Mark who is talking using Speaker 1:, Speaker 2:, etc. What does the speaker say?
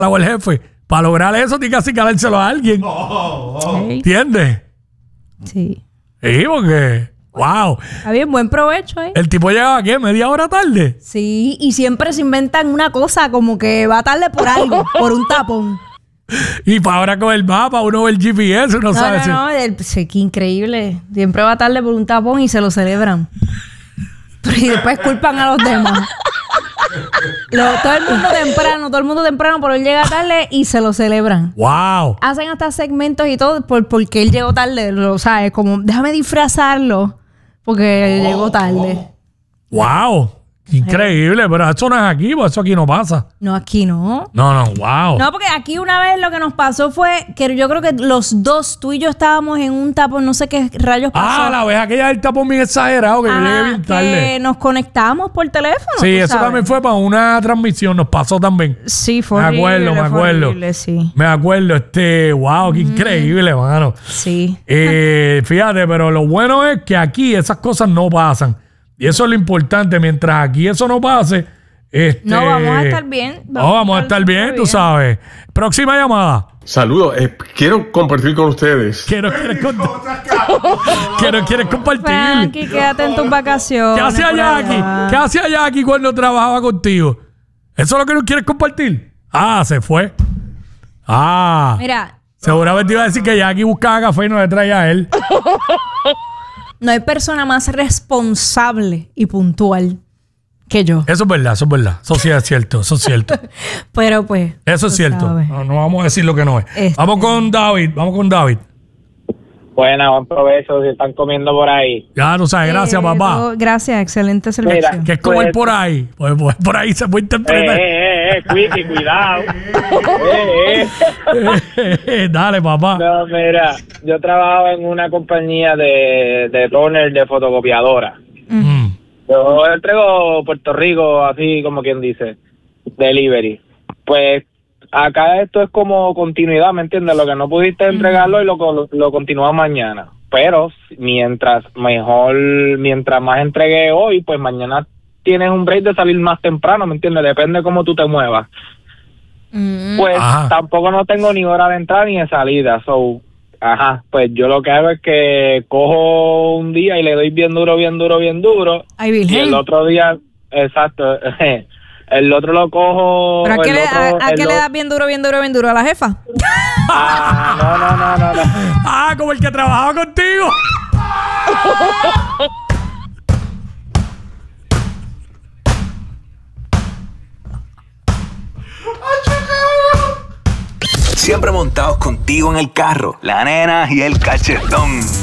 Speaker 1: o el jefe. Para lograr eso, tiene que acicalárselo a alguien. ¿Entiendes?
Speaker 2: Sí.
Speaker 1: Sí, porque... ¡Wow!
Speaker 2: Está bien, buen provecho ahí.
Speaker 1: ¿El tipo llegaba qué? ¿Media hora tarde?
Speaker 2: Sí, y siempre se inventan una cosa como que va tarde por algo, por un tapón.
Speaker 1: Y para ahora con el mapa, uno ve el GPS, uno sabe
Speaker 2: Sí, qué increíble. Siempre va tarde por un tapón y se lo celebran. Y después culpan a los demás. Todo el mundo temprano, pero él llega tarde y se lo celebran.
Speaker 1: ¡Wow!
Speaker 2: Hacen hasta segmentos y todo porque él llegó tarde, ¿sabes? Como, déjame disfrazarlo porque él llegó tarde.
Speaker 1: ¡Wow! Increíble, pero eso no es aquí, pues eso aquí no pasa.
Speaker 2: No, aquí no.
Speaker 1: No, wow.
Speaker 2: No, porque aquí una vez lo que nos pasó fue que yo creo que los dos, tú y yo estábamos en un tapón, no sé qué rayos pasó.
Speaker 1: La vez aquella del tapón bien exagerado que yo llegué bien tarde.
Speaker 2: Que nos conectamos por teléfono.
Speaker 1: Sí, eso también fue para una transmisión, nos pasó también.
Speaker 2: Sí, fue
Speaker 1: me acuerdo.
Speaker 2: horrible, sí.
Speaker 1: Me acuerdo, wow, qué increíble, mano.
Speaker 2: Sí.
Speaker 1: Fíjate, pero lo bueno es que aquí esas cosas no pasan. Y eso es lo importante. Mientras aquí eso no pase,
Speaker 2: no, vamos a estar bien.
Speaker 1: Vamos a estar bien, tú sabes. Próxima llamada.
Speaker 3: Saludos. Quiero compartir con ustedes.
Speaker 1: ¿Quieres compartir?
Speaker 2: Frankie, quédate en tus vacaciones.
Speaker 1: ¿Qué hacía Jackie cuando trabajaba contigo? ¿Eso es lo que no quieres compartir? Se fue.
Speaker 2: Mira.
Speaker 1: Seguramente iba a decir que Jackie buscaba café y no le traía a él.
Speaker 2: No hay persona más responsable y puntual que yo.
Speaker 1: Eso es verdad. Eso sí es cierto,
Speaker 2: Pero pues...
Speaker 1: Eso es cierto. No vamos a decir lo que no es. Vamos con David.
Speaker 4: Buena, buen provecho si están comiendo por ahí.
Speaker 1: Ya, no sabes, gracias, papá.
Speaker 2: Gracias, excelente servicio.
Speaker 4: Mira,
Speaker 1: ¿qué es comer por ahí? Pues por ahí se puede interpretar.
Speaker 4: Quickie, cuidado.
Speaker 1: Dale, papá.
Speaker 4: No, mira, yo trabajo en una compañía de toner de fotocopiadora. Yo entrego Puerto Rico, así como quien dice, delivery. Pues acá esto es como continuidad, ¿me entiendes? Lo que no pudiste entregarlo y lo continúas mañana. Pero mientras más entregué hoy, pues mañana tienes un break de salir más temprano, ¿me entiendes? Depende de cómo tú te muevas. Pues tampoco no tengo ni hora de entrada ni de salida. Pues yo lo que hago es que cojo un día y le doy bien duro.
Speaker 2: Ay, Virgen.
Speaker 4: Y el otro día, exacto, el otro lo cojo.
Speaker 2: ¿Pero a qué le das bien duro? ¿A la jefa?
Speaker 4: No.
Speaker 1: Como el que trabajaba contigo.
Speaker 5: Siempre montados contigo en el carro, la nena y el cachetón.